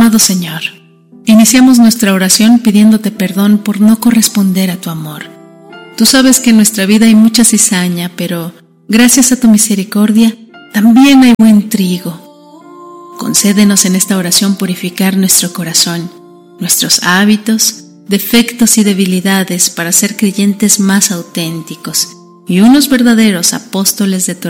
Amado Señor, iniciamos nuestra oración pidiéndote perdón por no corresponder a tu amor. Tú sabes que en nuestra vida hay mucha cizaña, pero gracias a tu misericordia también hay buen trigo. Concédenos en esta oración purificar nuestro corazón, nuestros hábitos, defectos y debilidades para ser creyentes más auténticos y unos verdaderos apóstoles de tu